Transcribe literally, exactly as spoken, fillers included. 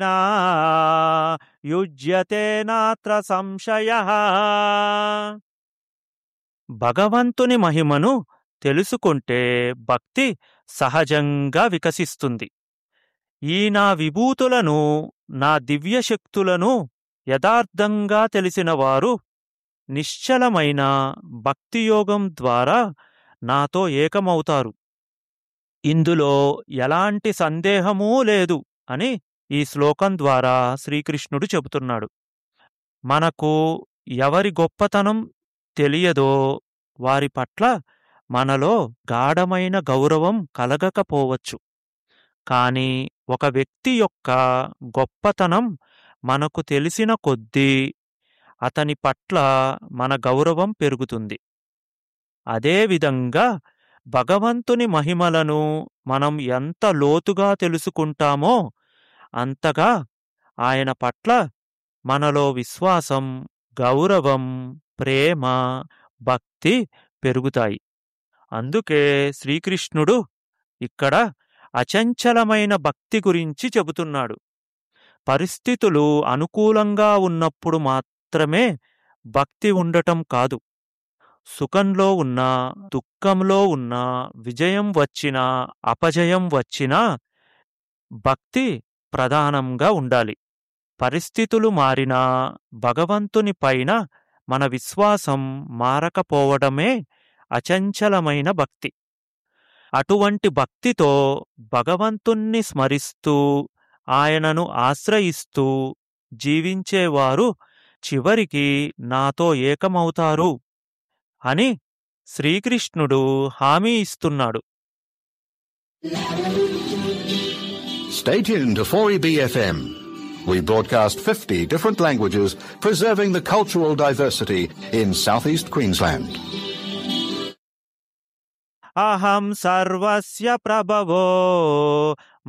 నా యుజ్యతే నాత్ర సంశయః. భగవంతుని మహిమను తెలుసుకుంటే భక్తి సహజంగా వికసిస్తుంది. ఈ నా విభూతులను, నా దివ్యశక్తులను యథార్థంగా తెలిసిన వారు నిశ్చలమైన భక్తియోగం ద్వారా నాతో ఏకమవుతారు. ఇందులో ఎలాంటి సందేహమూ లేదు అని ఈ శ్లోకం ద్వారా శ్రీకృష్ణుడు చెబుతున్నాడు. మనకు ఎవరి గొప్పతనం తెలియదో వారి పట్ల మనలో గాఢమైన గౌరవం కలగకపోవచ్చు. కానీ ఒక వ్యక్తి యొక్క గొప్పతనం మనకు తెలిసిన కొద్దీ అతని పట్ల మన గౌరవం పెరుగుతుంది. అదేవిధంగా భగవంతుని మహిమలను మనం ఎంత లోతుగా తెలుసుకుంటామో అంతగా ఆయన పట్ల మనలో విశ్వాసం, గౌరవం, ప్రేమ, భక్తి పెరుగుతాయి. అందుకే శ్రీకృష్ణుడు ఇక్కడ అచంచలమైన భక్తి గురించి చెబుతున్నాడు. పరిస్థితులు అనుకూలంగా ఉన్నప్పుడు మాత్రమే భక్తి ఉండటం కాదు, సుఖంలో ఉన్నా, దుఃఖంలో ఉన్నా, విజయం వచ్చినా, అపజయం వచ్చినా భక్తి ప్రధానంగా ఉండాలి. పరిస్థితులు మారినా భగవంతుని పైన మన విశ్వాసం మారకపోవడమే అచంచలమైన భక్తి. అటువంటి భక్తితో భగవంతుణ్ణి స్మరిస్తూ ఆయనను ఆశ్రయిస్తూ జీవించేవారు చివరికి నాతో ఏకమవుతారు అని శ్రీకృష్ణుడు హామీ ఇస్తున్నాడు. Stay tuned to four E B F M. We broadcast fifty different languages, preserving the cultural diversity in southeast Queensland. అహం సర్వస్య ప్రభవో